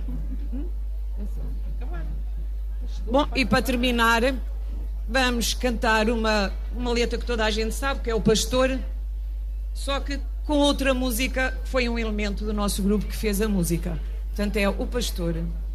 Bom, e para terminar, vamos cantar uma letra que toda a gente sabe, que é o Pastor, só que com outra música, foi um elemento do nosso grupo que fez a música. Portanto, é o Pastor.